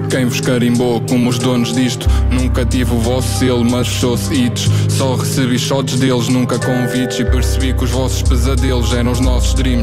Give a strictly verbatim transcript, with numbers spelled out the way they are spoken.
Quem vos carimbou como os donos disto? Nunca tive o vosso selo, mas fechou-se hits. Só recebi shots deles, nunca convites. E percebi que os vossos pesadelos eram os nossos dreams.